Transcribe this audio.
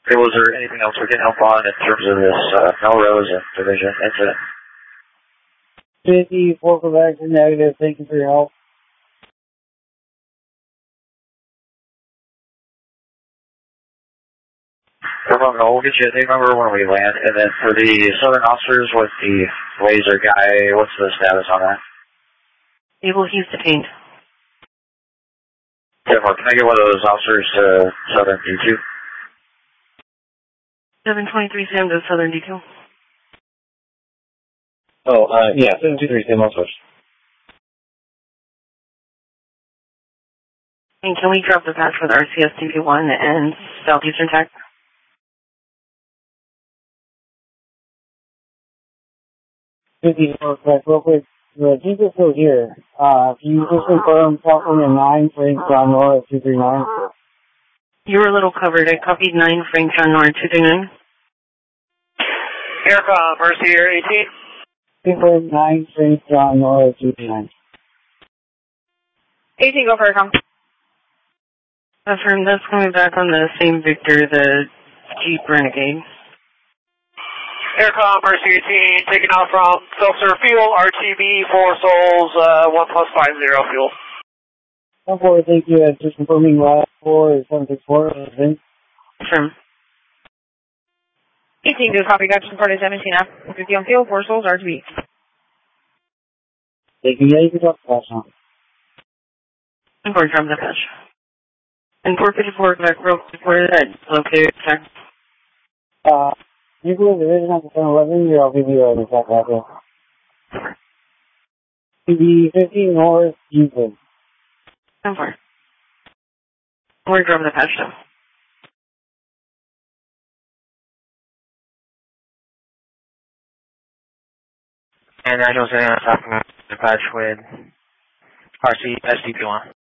Okay, was there anything else we can help on in terms of this Melrose and Division incident? 54 Quebec, negative. Thank you for your help. We'll get you a name number when we land. And then for the Southern officers with the laser guy, what's the status on that? Able, he's detained. Can I get one of those officers to Southern D2? 723 Sam to Southern D2. Oh, yeah, 723 Sam also. And can we drop the patch with RCS DP1 and Southeastern Tech? Real quick. The Jesus still here. Can you just confirm California 9, Frank John Nora 239? You were a little covered. I copied 9, Frank John Nora 239. Aircom, Mercy Air 18. Confirm 9, Frank John Nora 239. 18, go for Aircom. Affirm, that's coming back on the same Victor, the Jeep Renegade. Aircom, Mercy 18, taking off from self-serve fuel, RTB, 4 souls, 1+50 fuel. 1-4, thank you. Just confirming last 4 is 764. Affirm. 18, good copy, got you supported 17 after 50 on fuel, 4 souls, RTB. Thank you. Yeah, you can drop the patch now. I'm going to drop the patch. And 454 back real quick, where is that located? Check. You can division at the 711, I'll give you an exact address. TB 15 North, Euclid. I'm fine. We're grabbing the patch now. And National Center on top of the patch with RC SDP1.